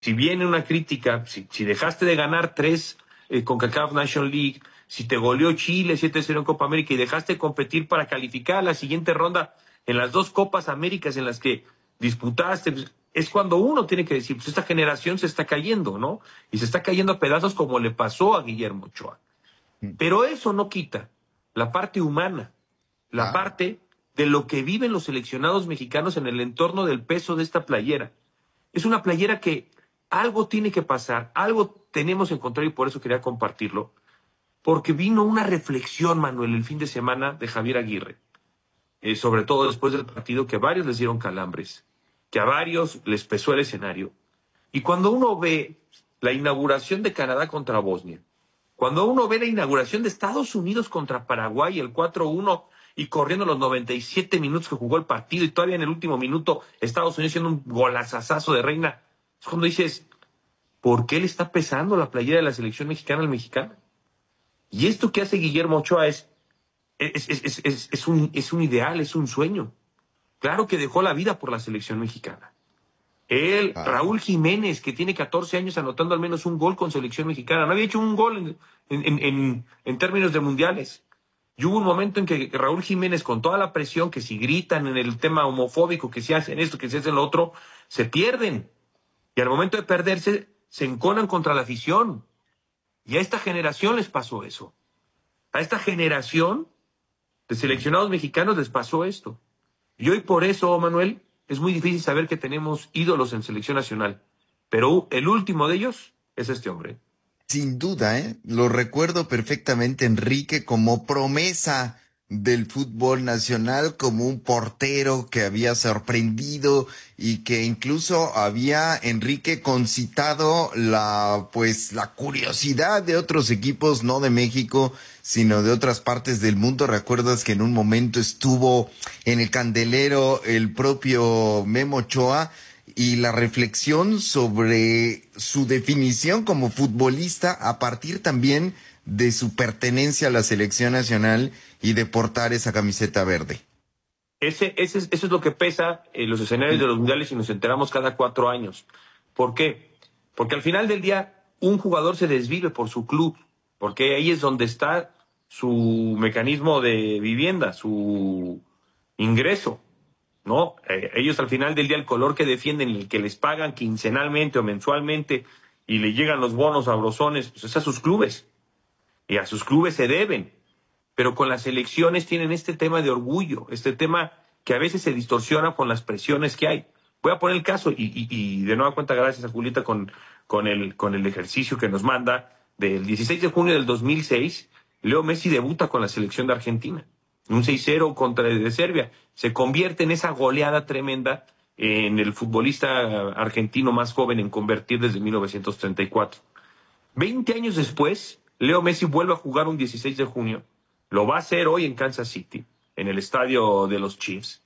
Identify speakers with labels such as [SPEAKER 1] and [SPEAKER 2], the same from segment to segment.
[SPEAKER 1] si viene una crítica, si dejaste de ganar 3 CONCACAF Nation League, si te goleó Chile 7-0 en Copa América y dejaste de competir para calificar a la siguiente ronda en las 2 Copas Américas en las que disputaste, pues, es cuando uno tiene que decir, pues esta generación se está cayendo, ¿no? Y se está cayendo a pedazos como le pasó a Guillermo Ochoa. Pero eso no quita la parte humana, la parte de lo que viven los seleccionados mexicanos en el entorno del peso de esta playera. Es una playera que algo tiene que pasar, algo tenemos que encontrar y por eso quería compartirlo. Porque vino una reflexión, Manuel, el fin de semana de Javier Aguirre, sobre todo después del partido, que a varios les dieron calambres, que a varios les pesó el escenario. Y cuando uno ve la inauguración de Canadá contra Bosnia, cuando uno ve la inauguración de Estados Unidos contra Paraguay, el 4-1, y corriendo los 97 minutos que jugó el partido, y todavía en el último minuto Estados Unidos haciendo un golazazazo de Reina, es cuando dices, ¿por qué le está pesando la playera de la selección mexicana al mexicano? Y esto que hace Guillermo Ochoa es un ideal, es un sueño. Claro que dejó la vida por la selección mexicana. Él, Raúl Jiménez, que tiene 14 años anotando al menos un gol con selección mexicana. No había hecho un gol en términos de mundiales. Y hubo un momento en que Raúl Jiménez, con toda la presión, que si gritan en el tema homofóbico, que si hacen esto, que si hacen lo otro, se pierden. Y al momento de perderse, se enconan contra la afición. Y a esta generación les pasó eso. A esta generación de seleccionados mexicanos les pasó esto. Y hoy por eso, Manuel, es muy difícil saber que tenemos ídolos en selección nacional. Pero el último de ellos es este hombre.
[SPEAKER 2] Sin duda, ¿eh? Lo recuerdo perfectamente, Enrique, como promesa del fútbol nacional, como un portero que había sorprendido y que incluso había, Enrique, concitado la curiosidad de otros equipos, no de México, sino de otras partes del mundo. ¿Recuerdas que en un momento estuvo en el candelero el propio Memo Ochoa? Y la reflexión sobre su definición como futbolista a partir también de su pertenencia a la selección nacional y de portar esa camiseta verde.
[SPEAKER 1] Eso es lo que pesa en los escenarios de los mundiales y nos enteramos cada 4 años. ¿Por qué? Porque al final del día un jugador se desvive por su club, porque ahí es donde está su mecanismo de vivienda, su ingreso, ¿no? Ellos al final del día el color que defienden, el que les pagan quincenalmente o mensualmente y le llegan los bonos sabrosones, pues es a sus clubes. Y a sus clubes se deben. Pero con las elecciones tienen este tema de orgullo, este tema que a veces se distorsiona con las presiones que hay. Voy a poner el caso y de nueva cuenta gracias a Julieta con el ejercicio que nos manda del 16 de junio del 2006, Leo Messi debuta con la selección de Argentina. Un 6-0 contra de Serbia. Se convierte en esa goleada tremenda en el futbolista argentino más joven en convertir desde 1934. 20 años después, Leo Messi vuelve a jugar un 16 de junio. Lo va a hacer hoy en Kansas City, en el estadio de los Chiefs.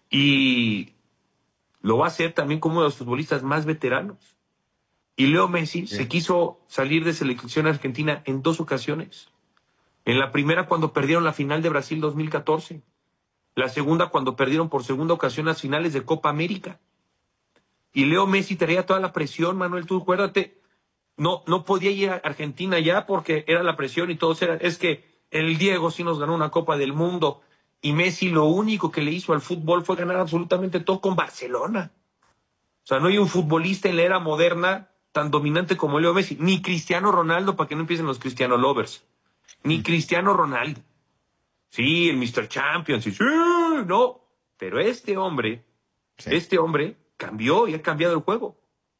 [SPEAKER 1] Y lo va a hacer también como uno de los futbolistas más veteranos. Y Leo Messi se quiso salir de selección argentina en 2 ocasiones. En la primera cuando perdieron la final de Brasil 2014. La segunda cuando perdieron por segunda ocasión las finales de Copa América. Y Leo Messi traía toda la presión, Manuel, tú acuérdate. No podía ir a Argentina ya porque era la presión y todos eran. Es que el Diego sí nos ganó una Copa del Mundo y Messi lo único que le hizo al fútbol fue ganar absolutamente todo con Barcelona. O sea, no hay un futbolista en la era moderna tan dominante como Leo Messi, ni Cristiano Ronaldo, para que no empiecen los Cristiano lovers, ni Cristiano Ronaldo. Sí, el Mr. Champions, sí, no, pero este hombre cambió y ha cambiado el juego.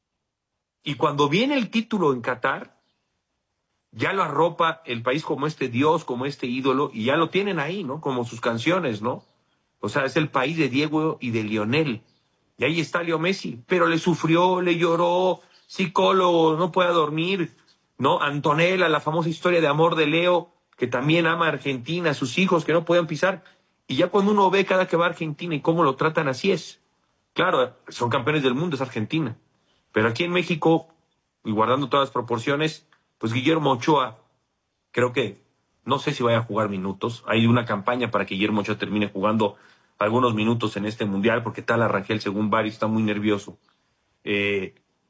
[SPEAKER 1] Y cuando viene el título en Qatar, ya lo arropa el país como este dios, como este ídolo, y ya lo tienen ahí, ¿no? Como sus canciones, ¿no? O sea, es el país de Diego y de Lionel. Y ahí está Leo Messi, pero le sufrió, le lloró, psicólogo, no puede dormir, ¿no? Antonella, la famosa historia de amor de Leo, que también ama a Argentina, a sus hijos que no podían pisar. Y ya cuando uno ve cada que va a Argentina y cómo lo tratan, así es. Claro, son campeones del mundo, es Argentina. Pero aquí en México, y guardando todas las proporciones, pues Guillermo Ochoa, creo que, no sé si vaya a jugar minutos. Hay una campaña para que Guillermo Ochoa termine jugando algunos minutos en este mundial, porque Tala Rangel, según varios, está muy nervioso.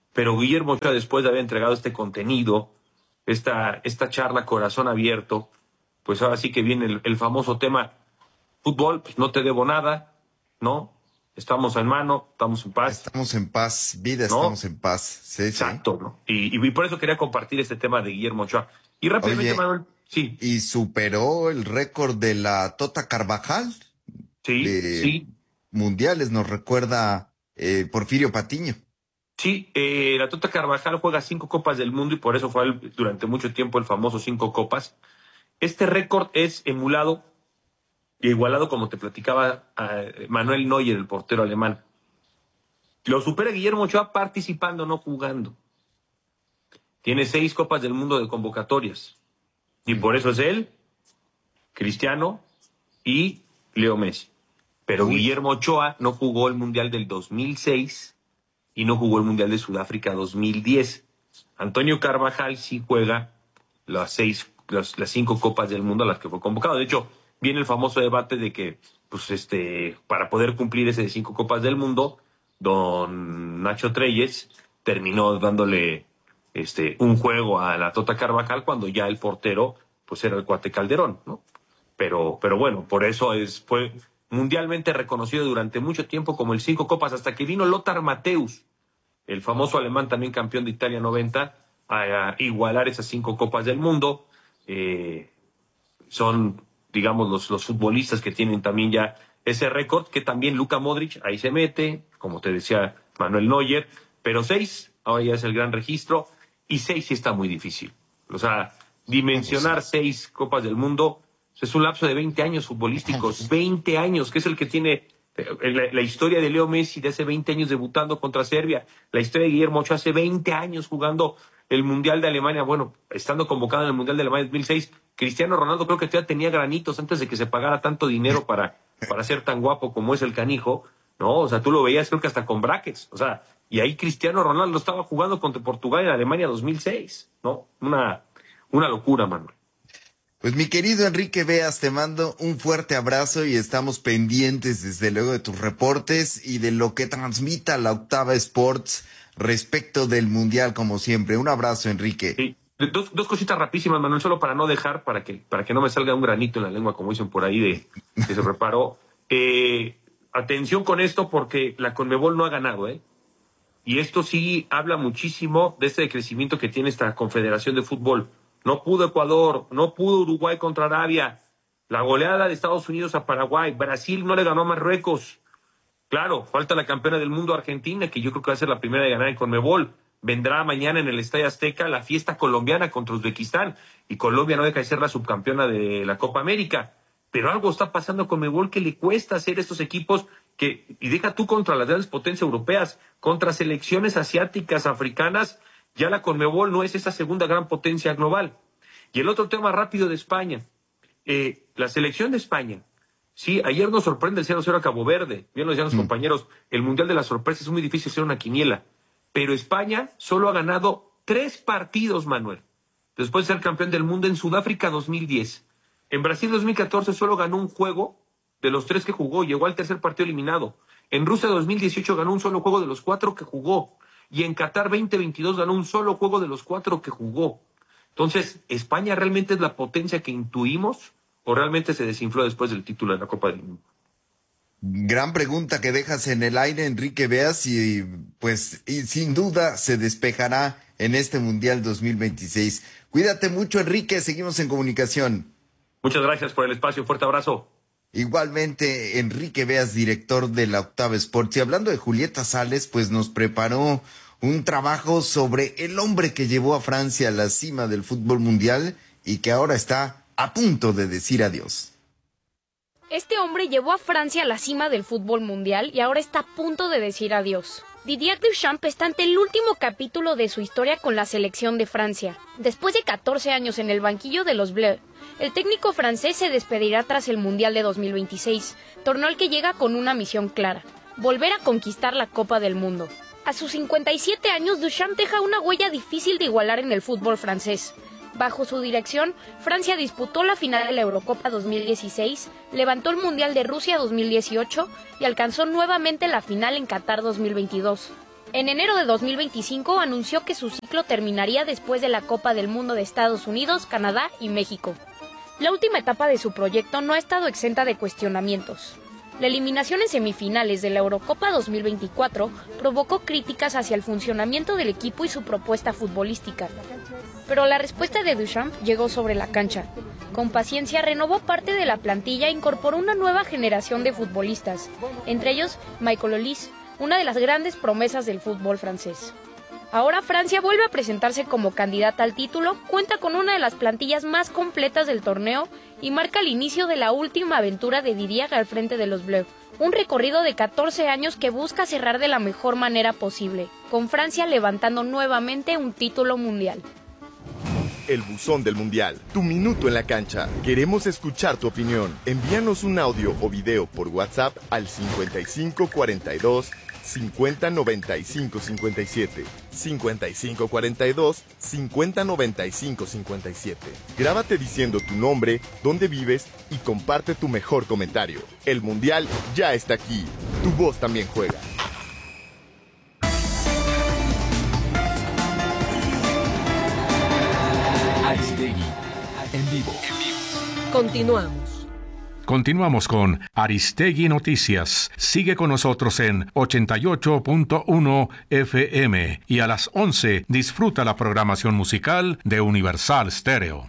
[SPEAKER 1] Pero Guillermo Ochoa, después de haber entregado este contenido, esta charla corazón abierto, pues ahora sí que viene el famoso tema, fútbol, pues no te debo nada, ¿no? Estamos en mano, estamos en paz,
[SPEAKER 2] Estamos en paz, vida,
[SPEAKER 1] ¿no?
[SPEAKER 2] estamos en paz. Sí, sí.
[SPEAKER 1] Exacto, ¿no? Y por eso quería compartir este tema de Guillermo Ochoa. Y rápidamente,
[SPEAKER 2] Oye,
[SPEAKER 1] Manuel, sí,
[SPEAKER 2] y superó el récord de la Tota Carvajal
[SPEAKER 1] sí,
[SPEAKER 2] de
[SPEAKER 1] sí,
[SPEAKER 2] mundiales, nos recuerda Porfirio Patiño.
[SPEAKER 1] sí. La Tota Carvajal juega 5 Copas del Mundo y por eso fue durante mucho tiempo el famoso 5 Copas. Este récord es emulado e igualado, como te platicaba, a Manuel Neuer, el portero alemán. Lo supera Guillermo Ochoa participando, no jugando. Tiene 6 Copas del Mundo de convocatorias. Y por eso es él, Cristiano y Leo Messi. Pero
[SPEAKER 2] Uy,
[SPEAKER 1] Guillermo Ochoa no jugó el Mundial del 2006 y no jugó el Mundial de Sudáfrica 2010. Antonio Carvajal sí juega las 5 Copas del Mundo a las que fue convocado. De hecho, viene el famoso debate de que, pues, para poder cumplir ese de 5 Copas del Mundo, don Nacho Treyes terminó dándole un juego a la Tota Carvajal cuando ya el portero pues era el Cuate Calderón, ¿no? Pero bueno, por eso fue mundialmente reconocido durante mucho tiempo como el 5 Copas, hasta que vino Lothar Matthäus, el famoso alemán también campeón de Italia 90, a igualar esas 5 Copas del Mundo. Son, digamos, los futbolistas que tienen también ya ese récord, que también Luka Modric ahí se mete, como te decía Manuel Neuer, pero 6, ahora ya es el gran registro, y 6 sí está muy difícil. O sea,
[SPEAKER 2] no, pues sí.
[SPEAKER 1] dimensionar 6 Copas del Mundo es un lapso de 20 años
[SPEAKER 2] No,
[SPEAKER 1] futbolísticos,
[SPEAKER 2] pues,
[SPEAKER 1] 20 años, que es el que tiene la historia de Leo Messi de hace 20 años debutando contra Serbia, la historia de Guillermo Ochoa hace 20 años jugando el Mundial de Alemania, bueno, estando convocado en el Mundial de Alemania 2006, Cristiano Ronaldo creo que todavía tenía granitos antes de que se pagara tanto dinero para ser tan guapo como es el canijo, ¿no? O sea, tú lo veías creo que hasta con brackets, o sea, y ahí Cristiano Ronaldo estaba jugando contra Portugal en Alemania 2006, ¿no? Una locura, Manuel.
[SPEAKER 2] pues mi querido Enrique Veas, te mando un fuerte abrazo y estamos pendientes desde luego de tus reportes y de lo que transmita la Octava Sports respecto del Mundial como siempre. Un abrazo, Enrique.
[SPEAKER 1] Sí. Dos cositas rapidísimas, Manuel, solo para no dejar, para que no me salga un granito en la lengua, como dicen por ahí, de que se preparó. Atención con esto, porque la Conmebol no ha ganado, ¿eh? Y esto sí habla muchísimo de este crecimiento que tiene esta Confederación de Fútbol. No pudo Ecuador, no pudo Uruguay contra Arabia, la goleada de Estados Unidos a Paraguay, Brasil no le ganó a Marruecos. Claro, falta la campeona del mundo Argentina, que yo creo que va a ser la primera de ganar en Conmebol. Vendrá mañana en el Estadio Azteca la fiesta colombiana contra Uzbekistán. Y Colombia no deja de ser la subcampeona de la Copa América. Pero algo está pasando con Conmebol que le cuesta hacer estos equipos y deja tú contra las grandes potencias europeas, contra selecciones asiáticas, africanas. Ya la Conmebol no es esa segunda gran potencia global. Y el otro tema rápido de España. La selección de España. Sí, ayer nos sorprende el 0-0 a Cabo Verde. Bien lo decían los
[SPEAKER 2] Mm.
[SPEAKER 1] compañeros, el Mundial de las Sorpresas es muy difícil hacer una quiniela. Pero España solo ha ganado 3 partidos, Manuel. Después de ser campeón del mundo en Sudáfrica 2010. En Brasil 2014 solo ganó un juego de los 3 que jugó. Llegó al tercer partido eliminado. En Rusia 2018 ganó un solo juego de los 4 que jugó. Y en Qatar 2022 ganó un solo juego de los 4 que jugó. Entonces, ¿España realmente es la potencia que intuimos o realmente se desinfló después del título de la Copa del Mundo?
[SPEAKER 2] Gran pregunta que dejas en el aire, Enrique Veas, y pues y sin duda se despejará en este Mundial 2026. Cuídate mucho, Enrique, seguimos en comunicación.
[SPEAKER 1] Muchas gracias por el espacio. Fuerte abrazo.
[SPEAKER 2] Igualmente, Enrique Veas, director de la Octava Sports. Y hablando de Julieta Sales, pues nos preparó un trabajo sobre el hombre que llevó a Francia a la cima del fútbol mundial y que ahora está a punto de decir adiós.
[SPEAKER 3] Este hombre llevó a Francia a la cima del fútbol mundial y ahora está a punto de decir adiós. Didier Deschamps está ante el último capítulo de su historia con la selección de Francia. Después de 14 años en el banquillo de los Bleus, el técnico francés se despedirá tras el Mundial de 2026, torneo al que llega con una misión clara: volver a conquistar la Copa del Mundo. A sus 57 años, Deschamps deja una huella difícil de igualar en el fútbol francés. Bajo su dirección, Francia disputó la final de la Eurocopa 2016, levantó el Mundial de Rusia 2018 y alcanzó nuevamente la final en Qatar 2022. En enero de 2025 anunció que su ciclo terminaría después de la Copa del Mundo de Estados Unidos, Canadá y México. La última etapa de su proyecto no ha estado exenta de cuestionamientos. La eliminación en semifinales de la Eurocopa 2024 provocó críticas hacia el funcionamiento del equipo y su propuesta futbolística. Pero la respuesta de Deschamps llegó sobre la cancha. Con paciencia renovó parte de la plantilla e incorporó una nueva generación de futbolistas, entre ellos Michael Olise, una de las grandes promesas del fútbol francés. Ahora Francia vuelve a presentarse como candidata al título, cuenta con una de las plantillas más completas del torneo y marca el inicio de la última aventura de Didier al frente de los Bleus. Un recorrido de 14 años que busca cerrar de la mejor manera posible, con Francia levantando nuevamente un título mundial.
[SPEAKER 4] El buzón del mundial, tu minuto en la cancha. Queremos escuchar tu opinión. Envíanos un audio o video por WhatsApp al 5542 50 95 57. 5542 50 95 57. Grábate diciendo tu nombre, dónde vives y comparte tu mejor comentario. El mundial ya está aquí. Tu voz también juega.
[SPEAKER 5] Aristegui, en vivo.
[SPEAKER 6] Continuamos con Aristegui Noticias. Sigue con nosotros en 88.1 FM y a las 11 disfruta la programación musical de Universal Stereo.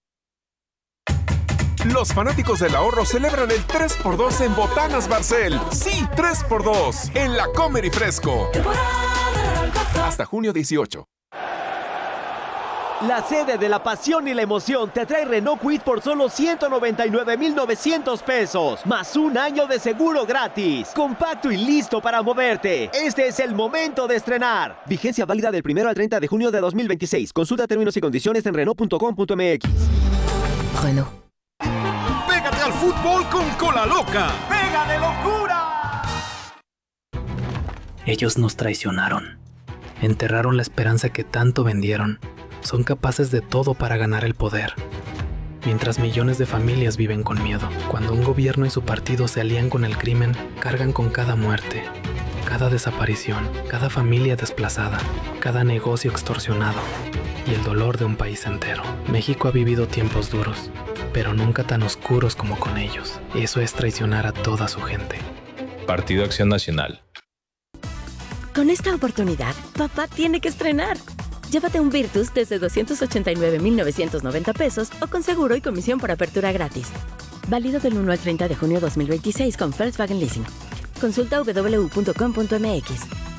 [SPEAKER 7] Los fanáticos del ahorro celebran el 3x2 en Botanas Barcel. Sí, 3x2 en la Comer y Fresco. Hasta junio 18.
[SPEAKER 8] La sede de la pasión y la emoción te trae Renault Kwid por solo 199,900 pesos, más un año de seguro gratis. Compacto y listo para moverte. Este es el momento de estrenar. Vigencia válida del 1 al 30 de junio de 2026. Consulta términos y condiciones en Renault.com.mx.
[SPEAKER 9] Renault.
[SPEAKER 10] Pégate al fútbol con Cola Loca.
[SPEAKER 8] ¡Pega de locura!
[SPEAKER 9] Ellos nos traicionaron. Enterraron la esperanza que tanto vendieron. Son capaces de todo para ganar el poder. Mientras millones de familias viven con miedo. Cuando un gobierno y su partido se alían con el crimen, cargan con cada muerte, cada desaparición, cada familia desplazada, cada negocio extorsionado y el dolor de un país entero. México ha vivido tiempos duros, pero nunca tan oscuros como con ellos. Eso es traicionar a toda su gente.
[SPEAKER 11] Partido Acción Nacional.
[SPEAKER 12] Con esta oportunidad, papá tiene que estrenar. Llévate un Virtus desde 289,990 pesos o con seguro y comisión por apertura gratis. Válido del 1 al 30 de junio 2026 con Volkswagen Leasing. Consulta www.com.mx.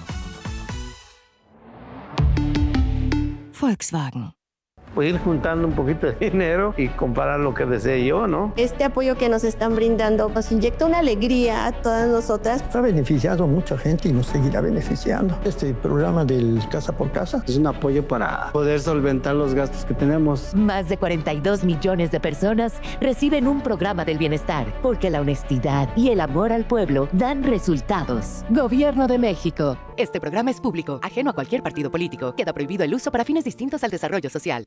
[SPEAKER 13] Volkswagen.
[SPEAKER 14] Pues ir juntando un poquito de dinero y comprar lo que desee yo, ¿no?
[SPEAKER 15] Este apoyo que nos están brindando nos inyecta una alegría a todas nosotras.
[SPEAKER 16] Ha beneficiado a mucha gente y nos seguirá beneficiando. Este programa del Casa por Casa
[SPEAKER 14] es un apoyo para poder solventar los gastos que tenemos.
[SPEAKER 13] Más de 42 millones de personas reciben un programa del bienestar porque la honestidad y el amor al pueblo dan resultados. Gobierno de México. Este programa es público, ajeno a cualquier partido político. Queda prohibido el uso para fines distintos al desarrollo social.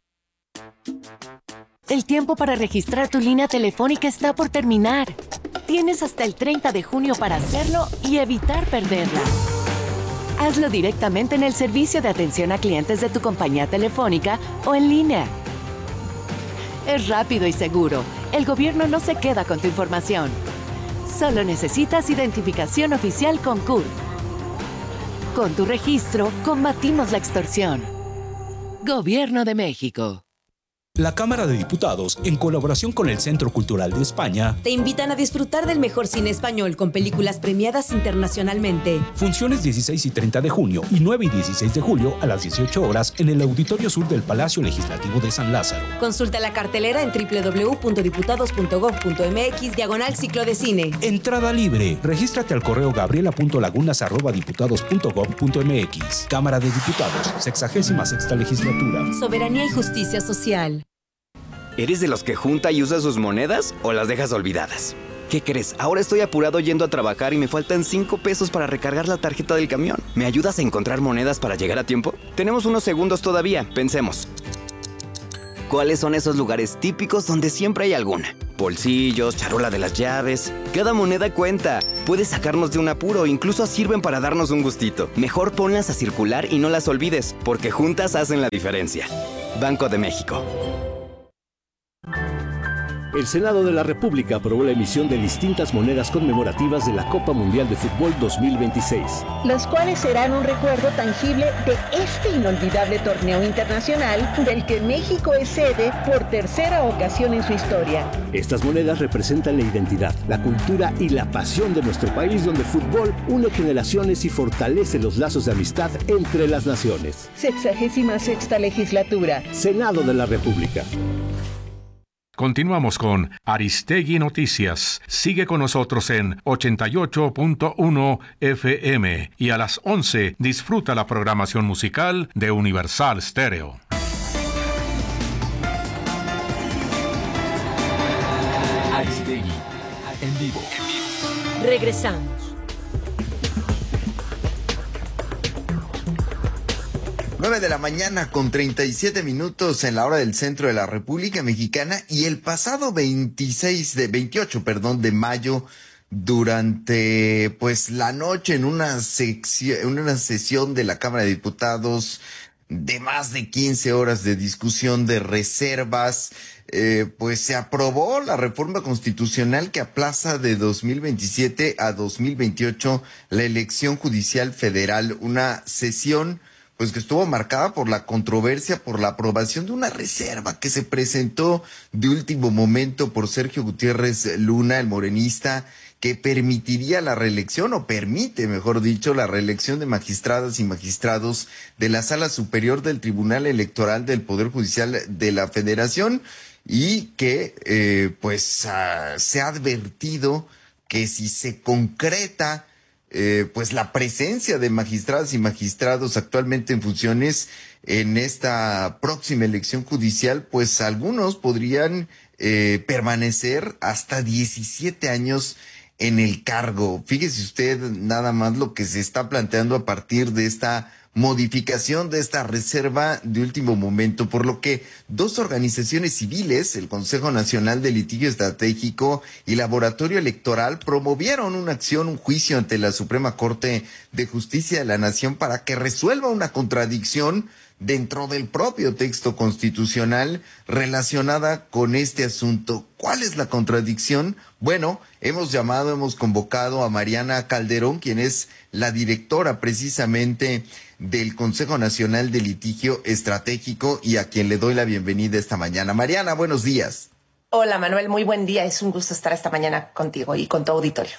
[SPEAKER 13] El tiempo para registrar tu línea telefónica está por terminar. Tienes hasta el 30 de junio para hacerlo y evitar perderla. Hazlo directamente en el servicio de atención a clientes de tu compañía telefónica o en línea. Es rápido y seguro. El gobierno no se queda con tu información. Solo necesitas identificación oficial con CURP. Con tu registro, combatimos la extorsión. Gobierno de México.
[SPEAKER 17] La Cámara de Diputados, en colaboración con el Centro Cultural de España,
[SPEAKER 18] te invitan a disfrutar del mejor cine español con películas premiadas internacionalmente.
[SPEAKER 17] Funciones 16 y 30 de junio y 9 y 16 de julio a las 18 horas en el Auditorio Sur del Palacio Legislativo de San Lázaro.
[SPEAKER 18] Consulta la cartelera en www.diputados.gov.mx/ciclo de cine.
[SPEAKER 17] Entrada libre. Regístrate al correo gabriela.lagunas@diputados.gov.mx. Cámara de Diputados, 66ª Legislatura.
[SPEAKER 18] Soberanía y justicia social.
[SPEAKER 19] ¿Eres de los que junta y usa sus monedas o las dejas olvidadas? ¿Qué crees? Ahora estoy apurado yendo a trabajar y me faltan 5 pesos para recargar la tarjeta del camión. ¿Me ayudas a encontrar monedas para llegar a tiempo? Tenemos unos segundos todavía, pensemos. ¿Cuáles son esos lugares típicos donde siempre hay alguna? bolsillos, charola de las llaves. Cada moneda cuenta. Puedes sacarnos de un apuro, incluso sirven para darnos un gustito. Mejor ponlas a circular y no las olvides, porque juntas hacen la diferencia. Banco de México.
[SPEAKER 20] El Senado de la República aprobó la emisión de distintas monedas conmemorativas de la Copa Mundial de Fútbol 2026.
[SPEAKER 21] Los cuales serán un recuerdo tangible de este inolvidable torneo internacional del que México es sede por tercera ocasión en su historia.
[SPEAKER 20] Estas monedas representan la identidad, la cultura y la pasión de nuestro país, donde el fútbol une generaciones y fortalece los lazos de amistad entre las naciones.
[SPEAKER 21] 66ª legislatura.
[SPEAKER 20] Senado de la República.
[SPEAKER 6] Continuamos con Aristegui Noticias. Sigue con nosotros en 88.1 FM y a las 11 disfruta la programación musical de Universal Stereo.
[SPEAKER 5] Aristegui en vivo.
[SPEAKER 12] Regresamos.
[SPEAKER 2] 9 de la mañana con 37 minutos en la hora del centro de la República Mexicana, y el pasado 28 de mayo, durante la noche en una sesión de la Cámara de Diputados de más de 15 horas de discusión de reservas, se aprobó la reforma constitucional que aplaza de 2027 a 2028 la elección judicial federal, una sesión que estuvo marcada por la controversia, por la aprobación de una reserva que se presentó de último momento por Sergio Gutiérrez Luna, el morenista, que permitiría la reelección, o permite, mejor dicho, la reelección de magistradas y magistrados de la Sala Superior del Tribunal Electoral del Poder Judicial de la Federación, y que se ha advertido que si se concreta la presencia de magistradas y magistrados actualmente en funciones en esta próxima elección judicial, algunos podrían permanecer hasta 17 años en el cargo. Fíjese usted nada más lo que se está planteando a partir de esta modificación de esta reserva de último momento, por lo que dos organizaciones civiles, el Consejo Nacional de Litigio Estratégico y Laboratorio Electoral, promovieron una acción, un juicio ante la Suprema Corte de Justicia de la Nación para que resuelva una contradicción dentro del propio texto constitucional relacionada con este asunto. ¿Cuál es la contradicción? Bueno, hemos convocado a Mariana Calderón, quien es la directora precisamente del Consejo Nacional de Litigio Estratégico, y a quien le doy la bienvenida esta mañana. Mariana, buenos días.
[SPEAKER 22] Hola Manuel, muy buen día. Es un gusto estar esta mañana contigo y con tu auditorio.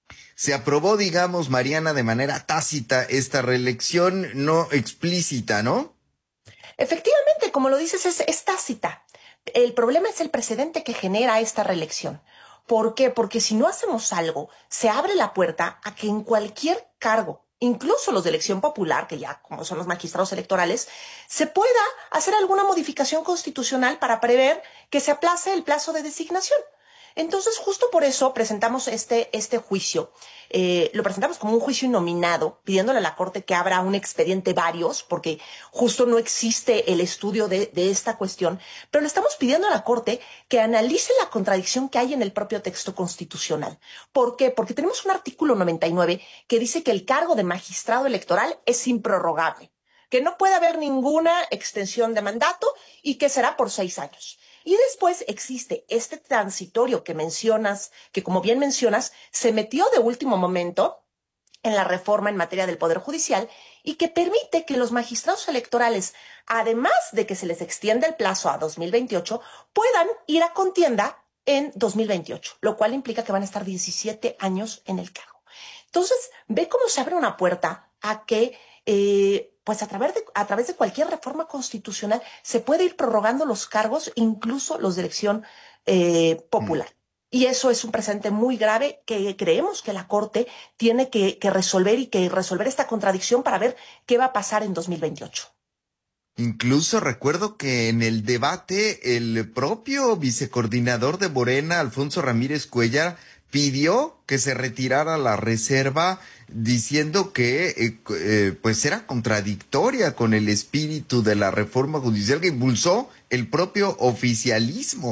[SPEAKER 2] Se aprobó, Mariana, de manera tácita esta reelección, no explícita, ¿no?
[SPEAKER 22] Efectivamente, como lo dices, es tácita. El problema es el precedente que genera esta reelección. ¿Por qué? Porque si no hacemos algo, se abre la puerta a que en cualquier cargo, incluso los de elección popular, que ya como son los magistrados electorales, se pueda hacer alguna modificación constitucional para prever que se aplace el plazo de designación. Entonces, justo por eso presentamos este juicio. Lo presentamos como un juicio innominado, pidiéndole a la Corte que abra un expediente varios, porque justo no existe el estudio de esta cuestión, pero le estamos pidiendo a la Corte que analice la contradicción que hay en el propio texto constitucional. ¿Por qué? Porque tenemos un artículo 99 que dice que el cargo de magistrado electoral es improrrogable, que no puede haber ninguna extensión de mandato y que será por 6 años. Y después existe este transitorio que mencionas, que como bien mencionas, se metió de último momento en la reforma en materia del Poder Judicial y que permite que los magistrados electorales, además de que se les extienda el plazo a 2028, puedan ir a contienda en 2028, lo cual implica que van a estar 17 años en el cargo. Entonces, ve cómo se abre una puerta a que a través de cualquier reforma constitucional se puede ir prorrogando los cargos, incluso los de elección popular. Y eso es un precedente muy grave que creemos que la Corte tiene que resolver, y que resolver esta contradicción para ver qué va a pasar en 2028.
[SPEAKER 2] Incluso recuerdo que en el debate el propio vicecoordinador de Morena, Alfonso Ramírez Cuellar, pidió que se retirara la reserva, diciendo que era contradictoria con el espíritu de la reforma judicial que impulsó el propio oficialismo.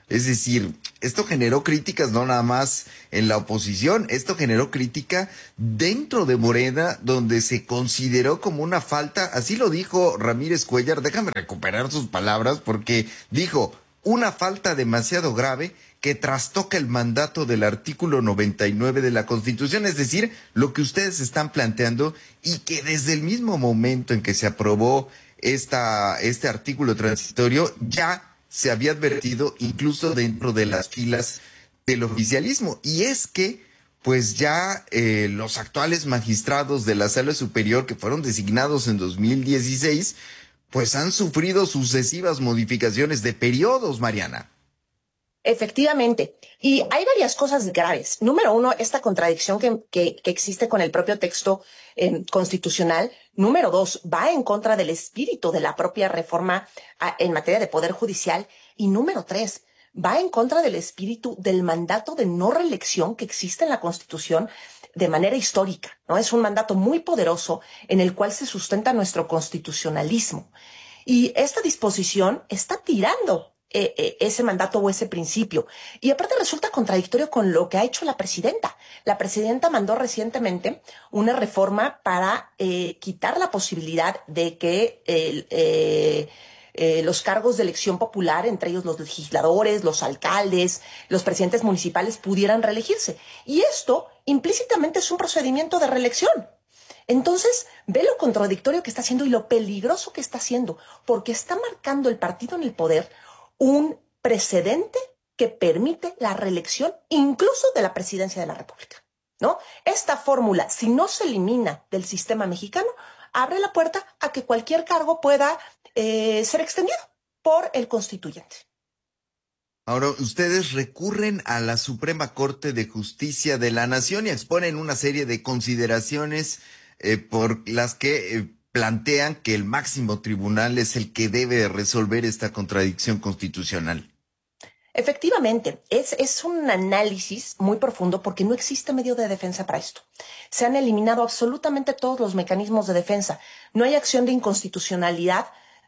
[SPEAKER 2] Es decir, esto generó críticas no nada más en la oposición, esto generó crítica dentro de Morena, donde se consideró como una falta, así lo dijo Ramírez Cuellar, déjame recuperar sus palabras, porque dijo, una falta demasiado grave que trastoca el mandato del artículo 99 de la Constitución, es decir, lo que ustedes están planteando, y que desde el mismo momento en que se aprobó este artículo transitorio, ya se había advertido incluso dentro de las filas del oficialismo. Y es que, pues ya los actuales magistrados de la Sala Superior, que fueron designados en 2016, pues han sufrido sucesivas modificaciones de periodos, Mariana.
[SPEAKER 22] Efectivamente. Y hay varias cosas graves. Número uno, esta contradicción que existe con el propio texto constitucional. Número dos, va en contra del espíritu de la propia reforma en materia de poder judicial. Y número tres, va en contra del espíritu del mandato de no reelección que existe en la Constitución de manera histórica, ¿no? Es un mandato muy poderoso en el cual se sustenta nuestro constitucionalismo. Y esta disposición está tirando ese mandato o ese principio. Y aparte resulta contradictorio con lo que ha hecho la presidenta. La presidenta mandó recientemente una reforma para quitar la posibilidad de que los cargos de elección popular, entre ellos los legisladores, los alcaldes, los presidentes municipales, pudieran reelegirse. Y esto implícitamente es un procedimiento de reelección. Entonces, ve lo contradictorio que está haciendo y lo peligroso que está haciendo, porque está marcando el partido en el poder un precedente que permite la reelección incluso de la presidencia de la República, ¿no? Esta fórmula, si no se elimina del sistema mexicano, abre la puerta a que cualquier cargo pueda ser extendido por el constituyente.
[SPEAKER 2] Ahora, ustedes recurren a la Suprema Corte de Justicia de la Nación y exponen una serie de consideraciones por las que plantean que el máximo tribunal es el que debe resolver esta contradicción constitucional.
[SPEAKER 22] Efectivamente, es un análisis muy profundo porque no existe medio de defensa para esto. Se han eliminado absolutamente todos los mecanismos de defensa. No hay acción de inconstitucionalidad,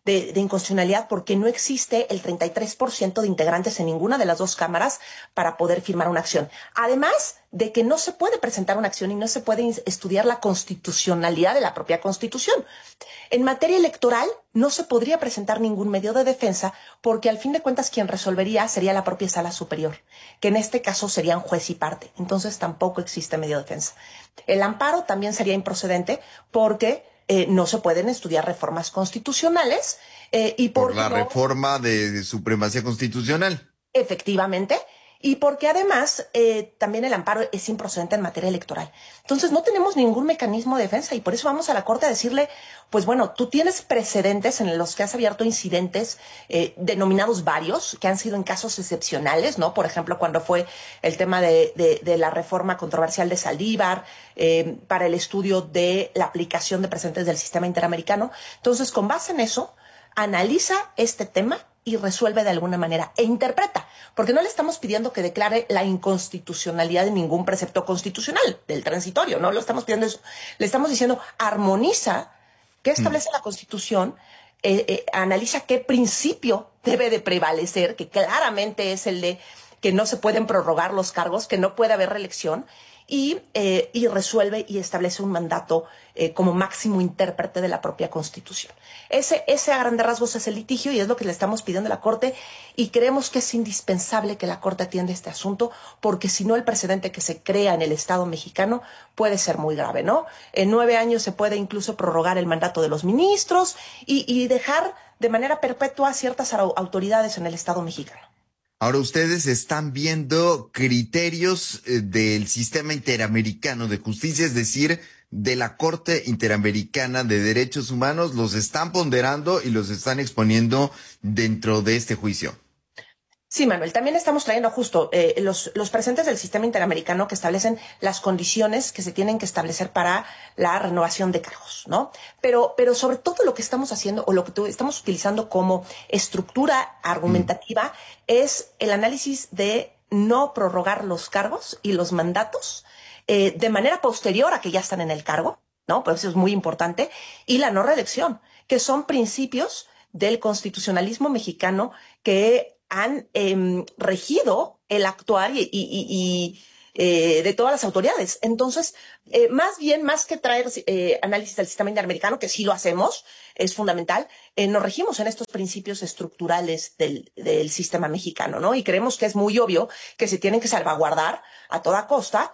[SPEAKER 22] porque no existe el 33% de integrantes en ninguna de las dos cámaras para poder firmar una acción. Además de que no se puede presentar una acción y no se puede estudiar la constitucionalidad de la propia Constitución. En materia electoral no se podría presentar ningún medio de defensa porque al fin de cuentas quien resolvería sería la propia Sala Superior, que en este caso serían juez y parte. Entonces tampoco existe medio de defensa. El amparo también sería improcedente porque no se pueden estudiar reformas constitucionales y
[SPEAKER 2] por la reforma de supremacía constitucional.
[SPEAKER 22] Efectivamente. Y porque además también el amparo es improcedente en materia electoral. Entonces no tenemos ningún mecanismo de defensa y por eso vamos a la Corte a decirle, pues bueno, tú tienes precedentes en los que has abierto incidentes denominados varios, que han sido en casos excepcionales, ¿no? Por ejemplo, cuando fue el tema de la reforma controversial de Saldívar, para el estudio de la aplicación de precedentes del sistema interamericano. Entonces, con base en eso, analiza este tema y resuelve de alguna manera e interpreta, porque no le estamos pidiendo que declare la inconstitucionalidad de ningún precepto constitucional del transitorio, no lo estamos pidiendo eso, le estamos diciendo armoniza qué establece la Constitución, analiza qué principio debe de prevalecer, que claramente es el de que no se pueden prorrogar los cargos, que no puede haber reelección, y resuelve y establece un mandato como máximo intérprete de la propia Constitución. Ese a grandes rasgos es el litigio y es lo que le estamos pidiendo a la Corte y creemos que es indispensable que la Corte atienda este asunto porque si no el precedente que se crea en el Estado mexicano puede ser muy grave, ¿no? En 9 años se puede incluso prorrogar el mandato de los ministros y dejar de manera perpetua a ciertas autoridades en el Estado mexicano.
[SPEAKER 2] Ahora ustedes están viendo criterios del sistema interamericano de justicia, es decir, de la Corte Interamericana de Derechos Humanos, los están ponderando y los están exponiendo dentro de este juicio.
[SPEAKER 22] Sí, Manuel, también estamos trayendo justo los presentes del sistema interamericano que establecen las condiciones que se tienen que establecer para la renovación de cargos, ¿no? Pero sobre todo lo que estamos haciendo o lo que estamos utilizando como estructura argumentativa es el análisis de no prorrogar los cargos y los mandatos de manera posterior a que ya están en el cargo, ¿no? Por eso es muy importante, y la no reelección, que son principios del constitucionalismo mexicano que han regido el actuar y de todas las autoridades. Entonces, más que traer análisis del sistema interamericano, que sí lo hacemos, es fundamental, nos regimos en estos principios estructurales del sistema mexicano, ¿no? Y creemos que es muy obvio que se tienen que salvaguardar a toda costa,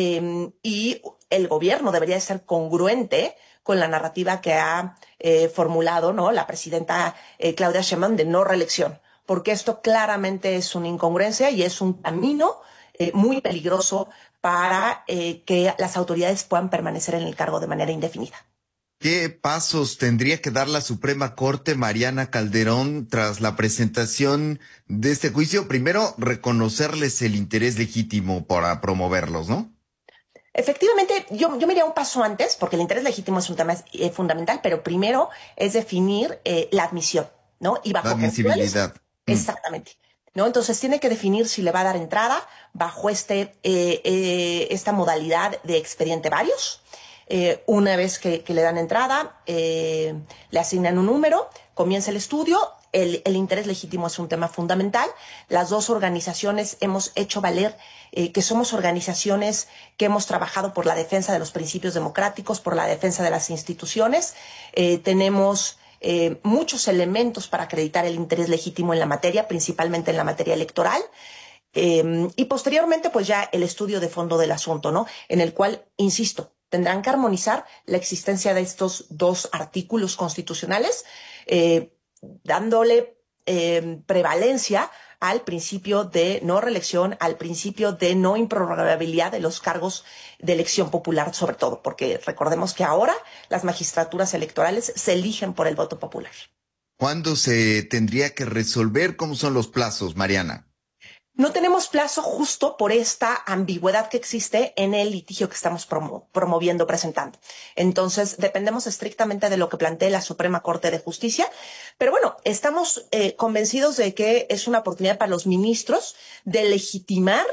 [SPEAKER 22] y el gobierno debería ser congruente con la narrativa que ha formulado, ¿no?, la presidenta Claudia Sheinbaum de no reelección, porque esto claramente es una incongruencia y es un camino muy peligroso para que las autoridades puedan permanecer en el cargo de manera indefinida.
[SPEAKER 2] ¿Qué pasos tendría que dar la Suprema Corte, Mariana Calderón, tras la presentación de este juicio? Primero, reconocerles el interés legítimo para promoverlos, ¿no?
[SPEAKER 22] Efectivamente, yo me iría un paso antes, porque el interés legítimo es un tema fundamental, pero primero es definir la admisión, ¿no? Y bajo
[SPEAKER 2] la admisibilidad.
[SPEAKER 22] Exactamente. ¿No? Entonces tiene que definir si le va a dar entrada bajo esta modalidad de expediente varios. Una vez que le dan entrada, le asignan un número, comienza el estudio. El interés legítimo es un tema fundamental. Las dos organizaciones hemos hecho valer que somos organizaciones que hemos trabajado por la defensa de los principios democráticos, por la defensa de las instituciones. Tenemos muchos elementos para acreditar el interés legítimo en la materia, principalmente en la materia electoral. Y posteriormente, pues ya el estudio de fondo del asunto, ¿no? En el cual, insisto, tendrán que armonizar la existencia de estos dos artículos constitucionales, dándole prevalencia al principio de no reelección, al principio de no improrrogabilidad de los cargos de elección popular, sobre todo, porque recordemos que ahora las magistraturas electorales se eligen por el voto popular.
[SPEAKER 2] ¿Cuándo se tendría que resolver? ¿Cómo son los plazos, Mariana?
[SPEAKER 22] No tenemos plazo justo por esta ambigüedad que existe en el litigio que estamos promoviendo, presentando. Entonces, dependemos estrictamente de lo que plantee la Suprema Corte de Justicia. Pero bueno, estamos convencidos de que es una oportunidad para los ministros de legitimar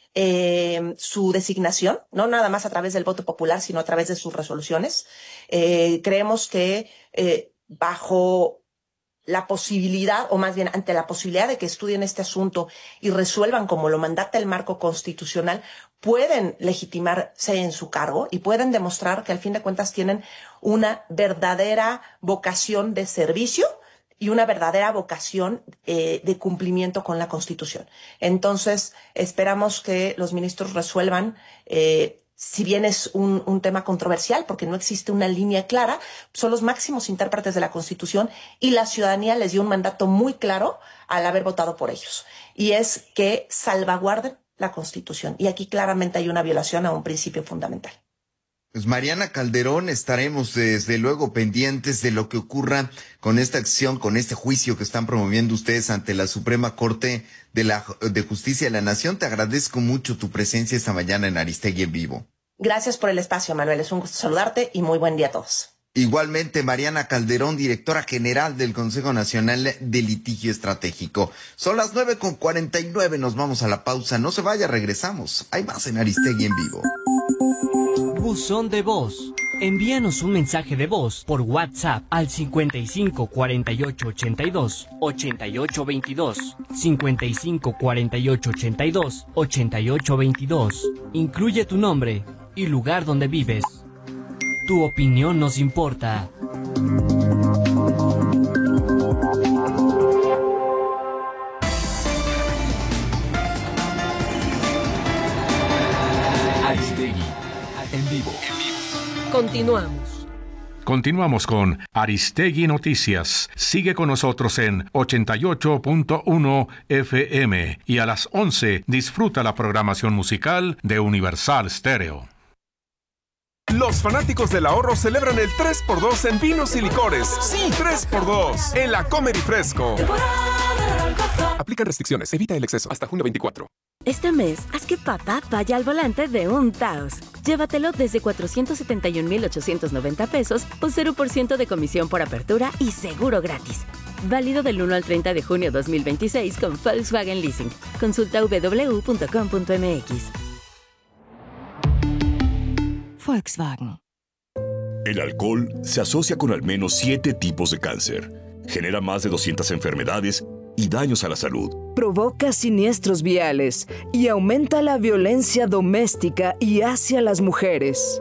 [SPEAKER 22] su designación, no nada más a través del voto popular, sino a través de sus resoluciones. Creemos que bajo la posibilidad, o más bien ante la posibilidad de que estudien este asunto y resuelvan como lo mandata el marco constitucional, pueden legitimarse en su cargo y pueden demostrar que al fin de cuentas tienen una verdadera vocación de servicio y una verdadera vocación de cumplimiento con la Constitución. Entonces, esperamos que los ministros resuelvan, si bien es un tema controversial, porque no existe una línea clara, son los máximos intérpretes de la Constitución y la ciudadanía les dio un mandato muy claro al haber votado por ellos. Y es que salvaguarden la Constitución. Y aquí claramente hay una violación a un principio fundamental.
[SPEAKER 2] Pues Mariana Calderón, estaremos desde luego pendientes de lo que ocurra con esta acción, con este juicio que están promoviendo ustedes ante la Suprema Corte de Justicia de la Nación. Te agradezco mucho tu presencia esta mañana en Aristegui en Vivo.
[SPEAKER 22] Gracias por el espacio, Manuel. Es un gusto saludarte y muy buen día a todos.
[SPEAKER 2] Igualmente, Mariana Calderón, directora general del Consejo Nacional de Litigio Estratégico. Son las 9:49, nos vamos a la pausa. No se vaya, regresamos. Hay más en Aristegui en Vivo.
[SPEAKER 1] Buzón de voz. Envíanos un mensaje de voz por WhatsApp al 55 48 82 88 22. 55 48 82 88 22. Incluye tu nombre y lugar donde vives. Tu opinión nos importa.
[SPEAKER 5] Aristegui en vivo.
[SPEAKER 6] Continuamos con Aristegui Noticias. Sigue con nosotros en 88.1 FM y a las 11 disfruta la programación musical de Universal Stereo.
[SPEAKER 7] Los fanáticos del ahorro celebran el 3x2 en vinos y licores. Sí, 3x2 en la Comer y Fresco. Aplican restricciones, evita el exceso. Hasta junio 24.
[SPEAKER 12] Este mes, haz que papá vaya al volante de un Taos. Llévatelo desde 471,890 pesos o 0% de comisión por apertura y seguro gratis. Válido del 1 al 30 de junio 2026 con Volkswagen Leasing. Consulta www.com.mx.
[SPEAKER 3] Volkswagen. El alcohol se asocia con al menos 7 tipos de cáncer. Genera más de 200 enfermedades
[SPEAKER 5] y daños a la salud.
[SPEAKER 4] Provoca siniestros viales y aumenta la violencia doméstica y hacia las mujeres.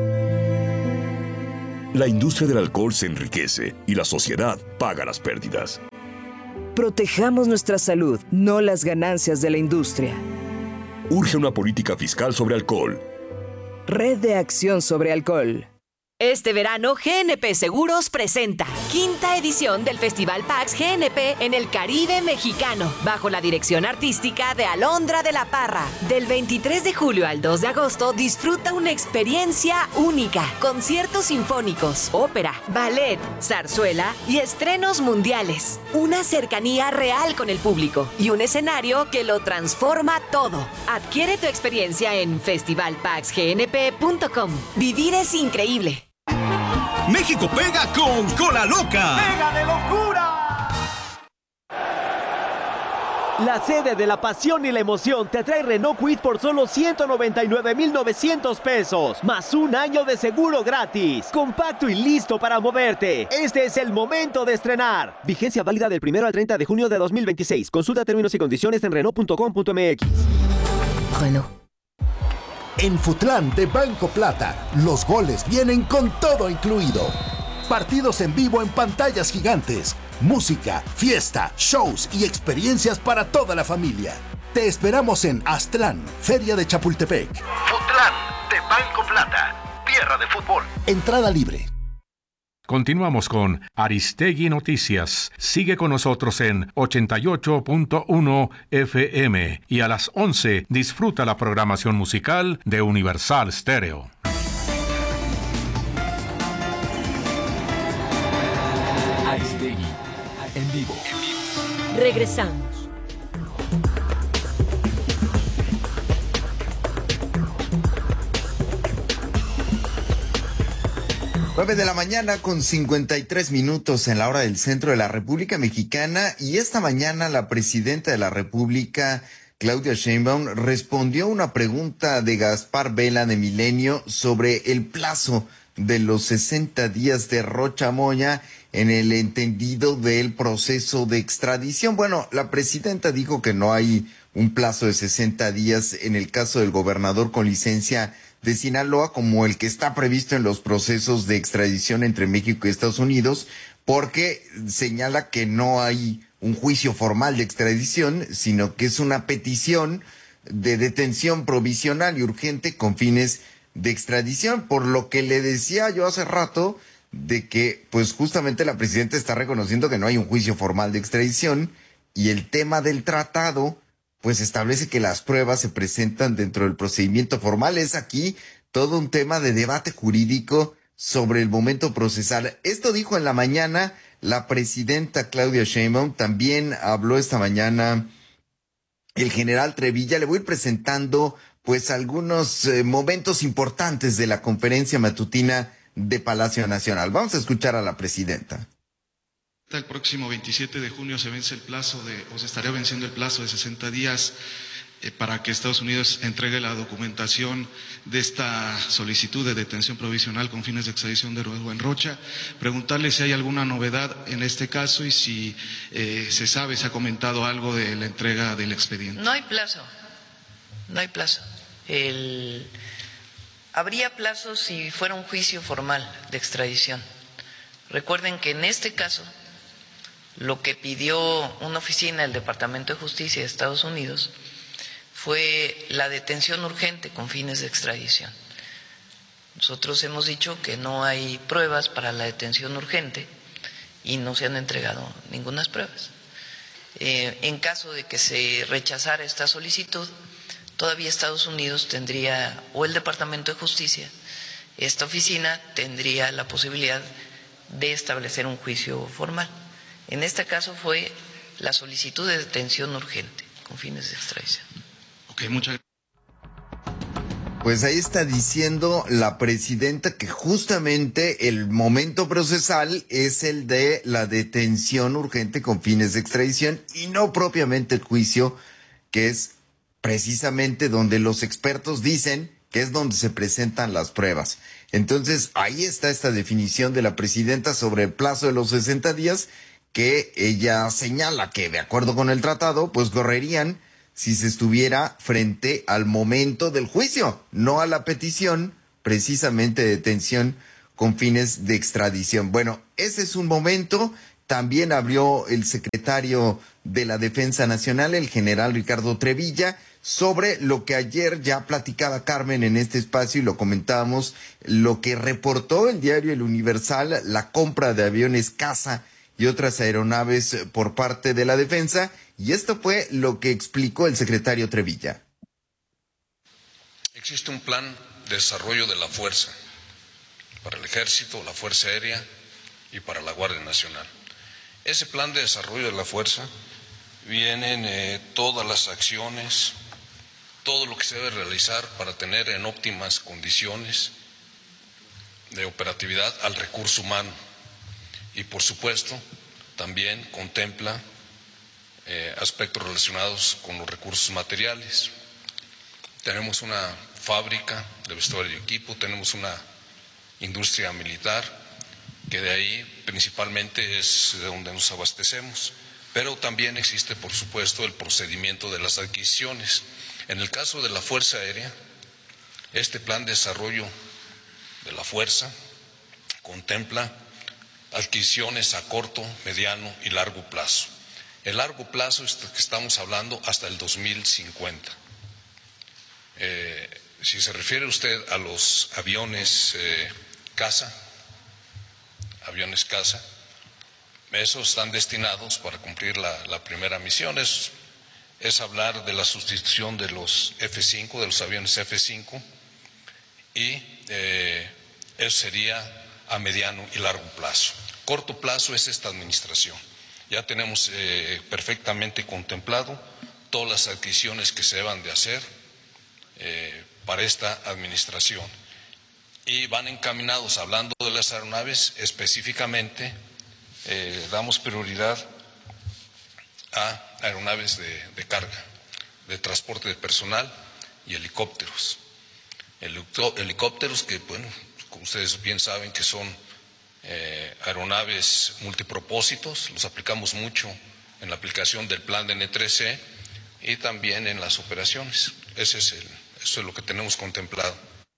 [SPEAKER 5] La industria del alcohol se enriquece y la sociedad paga las pérdidas.
[SPEAKER 4] Protejamos nuestra salud, no las ganancias de la industria.
[SPEAKER 5] Urge una política fiscal sobre alcohol.
[SPEAKER 4] Red de Acción sobre Alcohol.
[SPEAKER 10] Este verano, GNP Seguros presenta quinta edición del Festival PAX GNP en el Caribe mexicano, bajo la dirección artística de Alondra de la Parra. Del 23 de julio al 2 de agosto, disfruta una experiencia única. Conciertos sinfónicos, ópera, ballet, zarzuela y estrenos mundiales. Una cercanía real con el público y un escenario que lo transforma todo. Adquiere tu experiencia en festivalpaxgnp.com. Vivir es increíble.
[SPEAKER 23] México pega con Cola Loca.
[SPEAKER 8] ¡Pega de locura! La sede de la pasión y la emoción te trae Renault Kwid por solo 199,900 pesos, más un año de seguro gratis. Compacto y listo para moverte. Este es el momento de estrenar. Vigencia válida del 1 al 30 de junio de 2026. Consulta términos y condiciones en Renault.com.mx.
[SPEAKER 24] Renault. En Futlán de Banco Plata, los goles vienen con todo incluido. Partidos en vivo en pantallas gigantes, música, fiesta, shows y experiencias para toda la familia. Te esperamos en Aztlán, Feria de Chapultepec.
[SPEAKER 25] Futlán de Banco Plata, tierra de fútbol.
[SPEAKER 24] Entrada libre.
[SPEAKER 6] Continuamos con Aristegui Noticias. Sigue con nosotros en 88.1 FM y a las 11 disfruta la programación musical de Universal Stereo.
[SPEAKER 5] Aristegui en vivo.
[SPEAKER 12] Regresamos.
[SPEAKER 2] Nueve de la mañana con 53 minutos en la hora del centro de la República Mexicana, y esta mañana la presidenta de la República, Claudia Sheinbaum, respondió a una pregunta de Gaspar Vela de Milenio sobre el plazo de los 60 días de Rocha Moya en el entendido del proceso de extradición. Bueno, la presidenta dijo que no hay un plazo de 60 días en el caso del gobernador con licencia de Sinaloa, como el que está previsto en los procesos de extradición entre México y Estados Unidos, porque señala que no hay un juicio formal de extradición, sino que es una petición de detención provisional y urgente con fines de extradición, por lo que le decía yo hace rato de que pues justamente la presidenta está reconociendo que no hay un juicio formal de extradición, y el tema del tratado pues establece que las pruebas se presentan dentro del procedimiento formal. Es aquí todo un tema de debate jurídico sobre el momento procesal. Esto dijo en la mañana la presidenta Claudia Sheinbaum. También habló esta mañana el general Trevilla. Le voy a ir presentando pues algunos momentos importantes de la conferencia matutina de Palacio Nacional. Vamos a escuchar a la presidenta.
[SPEAKER 26] El próximo 27 de junio se vence el plazo se estaría venciendo el plazo de 60 días para que Estados Unidos entregue la documentación de esta solicitud de detención provisional con fines de extradición de Rubén Rocha. Preguntarle si hay alguna novedad en este caso y si se ha comentado algo de la entrega del expediente.
[SPEAKER 27] No hay plazo, no hay plazo. Habría plazo si fuera un juicio formal de extradición. Recuerden que en este caso lo que pidió una oficina del Departamento de Justicia de Estados Unidos fue la detención urgente con fines de extradición. Nosotros hemos dicho que no hay pruebas para la detención urgente y no se han entregado ninguna pruebas. En caso de que se rechazara esta solicitud, todavía Estados Unidos tendría, o el Departamento de Justicia, esta oficina tendría la posibilidad de establecer un juicio formal. En este caso fue la solicitud de detención urgente con fines de extradición.
[SPEAKER 26] Ok, muchas gracias.
[SPEAKER 2] Pues ahí está diciendo la presidenta que justamente el momento procesal es el de la detención urgente con fines de extradición y no propiamente el juicio, que es precisamente donde los expertos dicen que es donde se presentan las pruebas. Entonces ahí está esta definición de la presidenta sobre el plazo de los 60 días, que ella señala que, de acuerdo con el tratado, pues correrían si se estuviera frente al momento del juicio, no a la petición precisamente de detención con fines de extradición. Bueno, ese es un momento. También abrió el secretario de la Defensa Nacional, el general Ricardo Trevilla, sobre lo que ayer ya platicaba Carmen en este espacio y lo comentábamos, lo que reportó el diario El Universal, la compra de aviones caza y otras aeronaves por parte de la defensa, y esto fue lo que explicó el secretario Trevilla.
[SPEAKER 9] Existe un plan de desarrollo de la fuerza para el Ejército, la Fuerza Aérea y para la Guardia Nacional. Ese plan de desarrollo de la fuerza vienen todas las acciones, todo lo que se debe realizar para tener en óptimas condiciones de operatividad al recurso humano. Y por supuesto, también contempla aspectos relacionados con los recursos materiales. Tenemos una fábrica de vestuario y equipo, tenemos una industria militar, que de ahí principalmente es de donde nos abastecemos. Pero también existe, por supuesto, el procedimiento de las adquisiciones. En el caso de la Fuerza Aérea, este plan de desarrollo de la fuerza contempla adquisiciones a corto, mediano y largo plazo. El largo plazo es que estamos hablando hasta el 2050. Si se refiere usted a los aviones caza, esos están destinados para cumplir la primera misión. Es hablar de la sustitución de los F-5, de los aviones F-5, y eso sería a mediano y largo plazo. Corto plazo es esta administración. Ya tenemos perfectamente contemplado todas las adquisiciones que se deban de hacer para esta administración. Y van encaminados, hablando de las aeronaves, específicamente damos prioridad a aeronaves de carga, de transporte de personal y helicópteros. Helicópteros que, bueno, como ustedes bien saben, que son aeronaves multipropósitos, los aplicamos mucho en la aplicación del plan de N3C y también en las operaciones. Eso es lo que tenemos contemplado.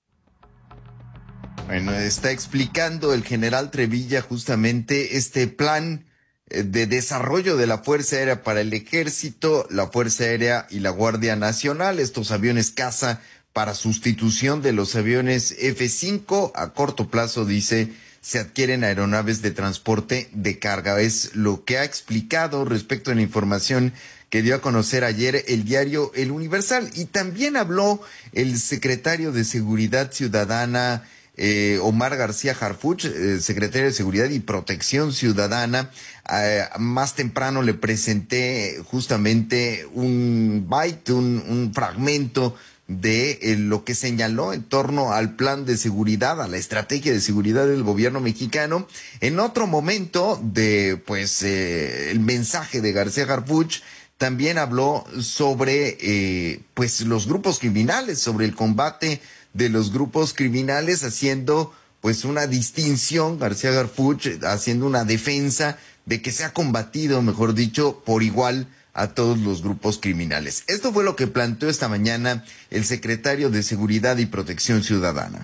[SPEAKER 2] Bueno, está explicando el general Trevilla justamente este plan de desarrollo de la Fuerza Aérea para el Ejército, la Fuerza Aérea y la Guardia Nacional, estos aviones caza para sustitución de los aviones F-5. A corto plazo, dice, se adquieren aeronaves de transporte de carga. Es lo que ha explicado respecto a la información que dio a conocer ayer el diario El Universal. Y también habló el secretario de Seguridad Ciudadana, Omar García Harfuch, secretario de Seguridad y Protección Ciudadana. Más temprano le presenté justamente un fragmento de lo que señaló en torno al plan de seguridad, a la estrategia de seguridad del gobierno mexicano. En otro momento de el mensaje de García Harfuch, también habló sobre los grupos criminales, sobre el combate de los grupos criminales, haciendo una distinción, García Harfuch, haciendo una defensa de que se ha combatido, mejor dicho, por igual a todos los grupos criminales. Esto fue lo que planteó esta mañana el secretario de Seguridad y Protección Ciudadana.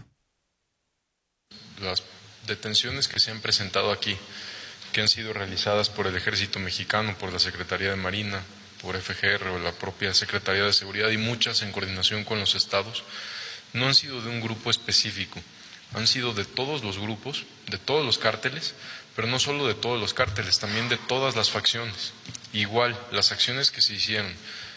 [SPEAKER 11] Las detenciones que se han presentado aquí, que han sido realizadas por el Ejército Mexicano, por la Secretaría de Marina, por FGR o la propia Secretaría de Seguridad, y muchas en coordinación con los estados, no han sido de un grupo específico, han sido de todos los grupos, de todos los cárteles, pero no solo de todos los cárteles, también de todas las facciones. Igual, las acciones que se hicieron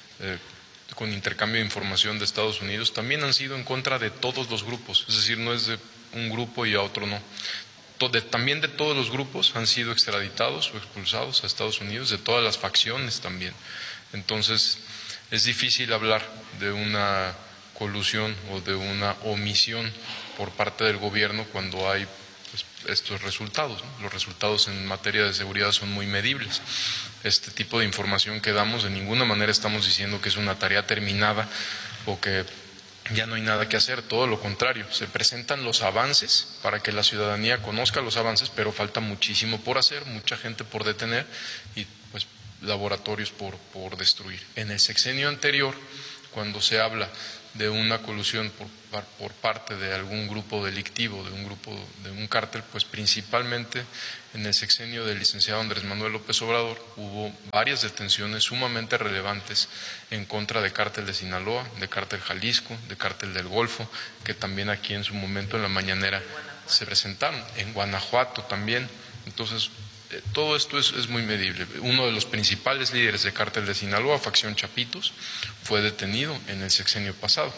[SPEAKER 11] con intercambio de información de Estados Unidos también han sido en contra de todos los grupos, es decir, no es de un grupo y a otro no. También de todos los grupos han sido extraditados o expulsados a Estados Unidos, de todas las facciones también. Entonces, es difícil hablar de una colusión o de una omisión por parte del gobierno cuando hay estos resultados, ¿no? Los resultados en materia de seguridad son muy medibles. Este tipo de información que damos, de ninguna manera estamos diciendo que es una tarea terminada o que ya no hay nada que hacer, todo lo contrario, se presentan los avances para que la ciudadanía conozca los avances, pero falta muchísimo por hacer, mucha gente por detener y pues laboratorios por destruir. En el sexenio anterior, cuando se habla de una colusión por parte de algún grupo delictivo, de un cártel, pues principalmente en el sexenio del licenciado Andrés Manuel López Obrador hubo varias detenciones sumamente relevantes en contra de cártel de Sinaloa, de cártel Jalisco, de cártel del Golfo, que también aquí en su momento en la mañanera se presentaron, en Guanajuato también. Entonces, todo esto es muy medible. Uno de los principales líderes de cártel de Sinaloa, facción Chapitos, fue detenido en el sexenio pasado.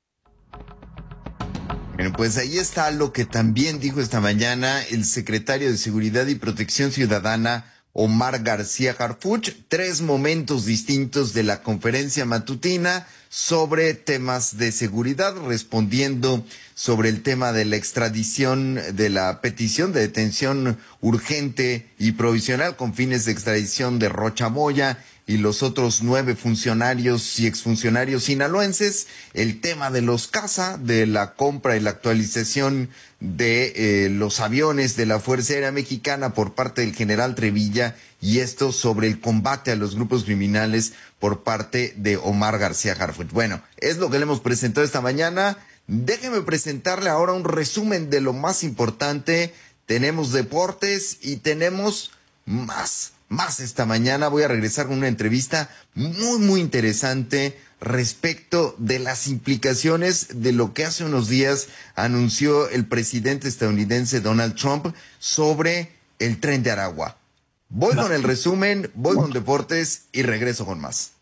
[SPEAKER 2] Bueno, pues ahí está lo que también dijo esta mañana el secretario de Seguridad y Protección Ciudadana, Omar García Harfuch. 3 momentos distintos de la conferencia matutina sobre temas de seguridad, respondiendo sobre el tema de la extradición, de la petición de detención urgente y provisional con fines de extradición de Rocha Moya y los otros 9 funcionarios y exfuncionarios sinaloenses, el tema de los CASA, de la compra y la actualización de los aviones de la Fuerza Aérea Mexicana por parte del general Trevilla, y esto sobre el combate a los grupos criminales por parte de Omar García Harfuch. Bueno, es lo que le hemos presentado esta mañana. Déjeme presentarle ahora un resumen de lo más importante. Tenemos deportes y tenemos más esta mañana. Voy a regresar con una entrevista muy interesante respecto de las implicaciones de lo que hace unos días anunció el presidente estadounidense Donald Trump sobre el Tren de Aragua. Voy con el resumen, voy con deportes y regreso con más.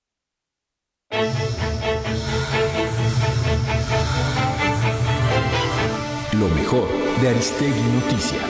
[SPEAKER 24] Lo mejor de Aristegui Noticias.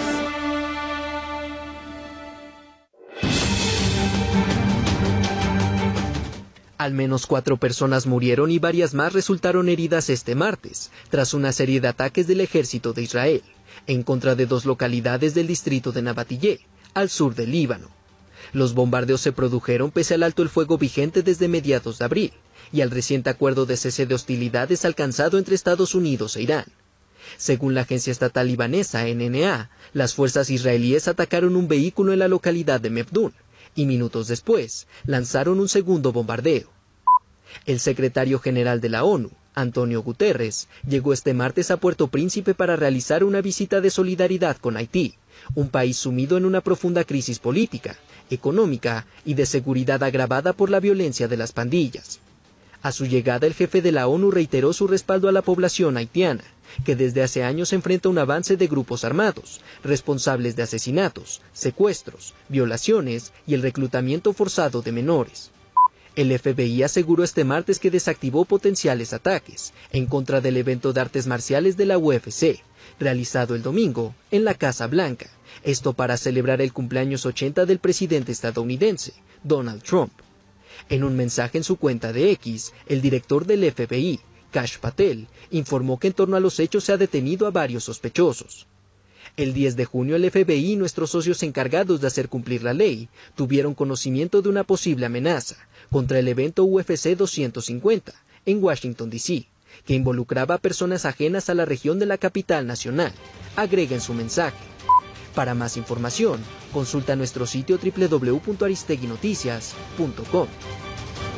[SPEAKER 13] Al menos 4 personas murieron y varias más resultaron heridas este martes, tras una serie de ataques del ejército de Israel, en contra de 2 localidades del distrito de Nabatillé, al sur del Líbano. Los bombardeos se produjeron pese al alto el fuego vigente desde mediados de abril, y al reciente acuerdo de cese de hostilidades alcanzado entre Estados Unidos e Irán. Según la agencia estatal libanesa NNA, las fuerzas israelíes atacaron un vehículo en la localidad de Mebdún, y minutos después lanzaron un segundo bombardeo. El secretario general de la ONU, Antonio Guterres, llegó este martes a Puerto Príncipe para realizar una visita de solidaridad con Haití, un país sumido en una profunda crisis política, económica y de seguridad agravada por la violencia de las pandillas. A su llegada, el jefe de la ONU reiteró su respaldo a la población haitiana, que desde hace años enfrenta un avance de grupos armados, responsables de asesinatos, secuestros, violaciones y el reclutamiento forzado de menores. El FBI aseguró este martes que desactivó potenciales ataques en contra del evento de artes marciales de la UFC, realizado el domingo en la Casa Blanca, esto para celebrar el cumpleaños 80 del presidente estadounidense, Donald Trump. En un mensaje en su cuenta de X, el director del FBI, Kash Patel, informó que en torno a los hechos se ha detenido a varios sospechosos. El 10 de junio el FBI y nuestros socios encargados de hacer cumplir la ley tuvieron conocimiento de una posible amenaza contra el evento UFC 250 en Washington, D.C., que involucraba a personas ajenas a la región de la capital nacional, agrega en su mensaje. Para más información, consulta nuestro sitio www.aristeguinoticias.com.